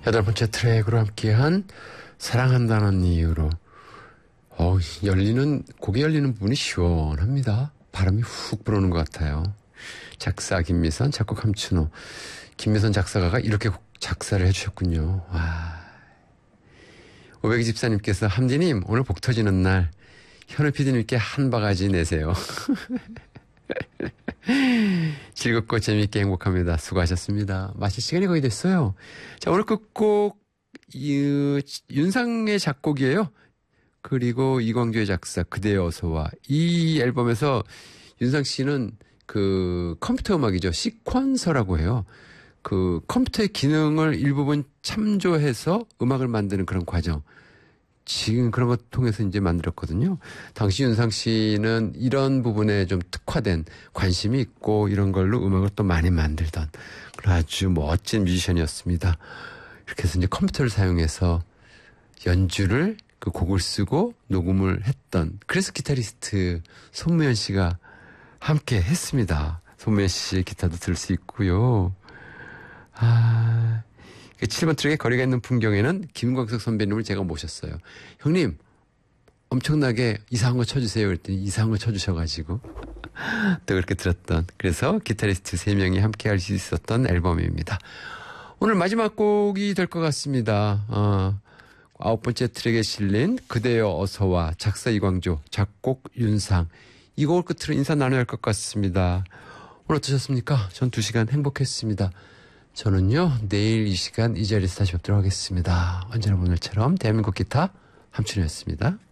여덟 번째 트랙으로 함께한 사랑한다는 이유로 고개 열리는 부분이 시원합니다. 바람이 훅 불어오는 것 같아요. 작사 김미선, 작곡 함춘호. 김미선 작사가가 이렇게 작사를 해주셨군요. 와. 오백이 집사님께서 함디님 오늘 복 터지는 날 현우 PD님께 한 바가지 내세요. 즐겁고 재미있게 행복합니다. 수고하셨습니다. 마칠 시간이 거의 됐어요. 자, 오늘 끝곡 윤상의 작곡이에요. 그리고 이광조의 작사 그대여 어서와. 이 앨범에서 윤상 씨는 그 컴퓨터 음악이죠. 시퀀서라고 해요. 그 컴퓨터의 기능을 일부분 참조해서 음악을 만드는 그런 과정. 지금 그런 것 통해서 이제 만들었거든요. 당시 윤상 씨는 이런 부분에 좀 특화된 관심이 있고 이런 걸로 음악을 또 많이 만들던 그런 아주 멋진 뮤지션이었습니다. 이렇게 해서 이제 컴퓨터를 사용해서 연주를 그 곡을 쓰고 녹음을 했던 그래서 기타리스트 손무현 씨가 함께 했습니다. 손무현 씨의 기타도 들을 수 있고요. 7번 트랙의 거리가 있는 풍경에는 김광석 선배님을 제가 모셨어요. 형님 엄청나게 이상한 거 쳐주세요. 그랬더니 이상한 거 쳐주셔가지고 또 그렇게 들었던 그래서 기타리스트 3명이 함께 할 수 있었던 앨범입니다. 오늘 마지막 곡이 될 것 같습니다. 9번째 트랙에 실린 그대여 어서와 작사 이광조 작곡 윤상 이 곡을 끝으로 인사 나눠야 할 것 같습니다. 오늘 어떠셨습니까? 전 2시간 행복했습니다. 저는요 내일 이 시간 이 자리에서 다시 뵙도록 하겠습니다. 언제나 오늘처럼 대한민국 기타 함춘호였습니다.